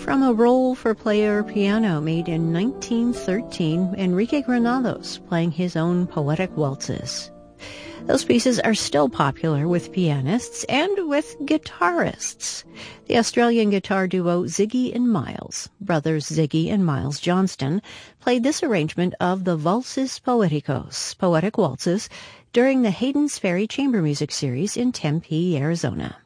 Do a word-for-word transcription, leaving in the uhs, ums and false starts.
From a roll for player piano made in nineteen thirteen, Enrique Granados playing his own poetic waltzes. Those pieces are still popular with pianists and with guitarists. The Australian guitar duo Ziggy and Miles, brothers Ziggy and Miles Johnston, played this arrangement of the Valses Poeticos, poetic waltzes, during the Hayden's Ferry Chamber Music Series in Tempe, Arizona.